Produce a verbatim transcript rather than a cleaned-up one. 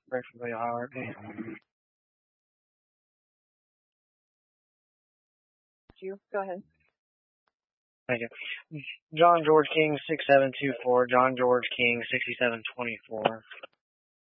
Preferably hard. You go ahead. Thank you. John George King, six seven two four. John George King, sixty-seven twenty-four.